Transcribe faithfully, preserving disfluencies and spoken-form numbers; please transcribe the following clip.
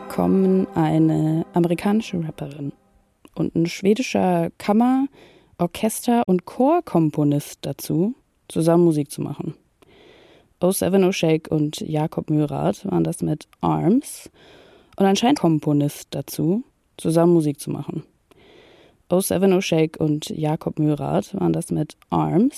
kommen eine amerikanische Rapperin und ein schwedischer Kammer-, Orchester- und Chorkomponist dazu, zusammen Musik zu machen. O Seven O Shake und Jakob Mørath waren das mit Arms und anscheinend Komponist dazu, zusammen Musik zu machen. O Seven O Shake und Jakob Mørath waren das mit Arms